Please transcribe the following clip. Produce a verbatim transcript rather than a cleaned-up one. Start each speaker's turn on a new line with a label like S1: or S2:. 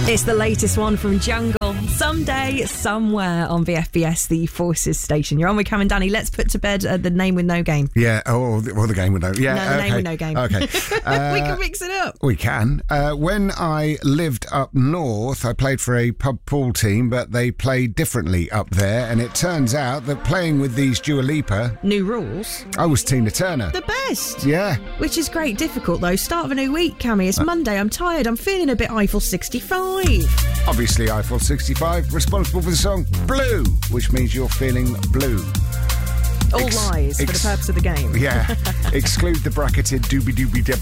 S1: It's the latest one from Jungle. Someday, somewhere on V F B S, the Forces station. You're on with Cam and Danny. Let's put to bed uh, the name with no game.
S2: Yeah, oh, well, the game with no... Yeah,
S1: no, the
S2: okay.
S1: name with no game.
S2: Okay. Uh,
S1: we can mix it up.
S2: We can. Uh, when I lived up north, I played for a pub pool team, but they played differently up there, and it turns out that playing with these Dua Lipa...
S1: New rules.
S2: I was Tina Turner.
S1: The best.
S2: Yeah.
S1: Which is great. Difficult, though. Start of a new week, Cammy. It's uh, Monday. I'm tired. I'm feeling a bit Eiffel sixty-five.
S2: Obviously, Eiffel sixty-five, responsible for the song Blue, which means you're feeling blue.
S1: All
S2: Ex-
S1: lies
S2: ex-
S1: for the purpose of the game.
S2: Yeah. Exclude the bracketed doobie doobie deb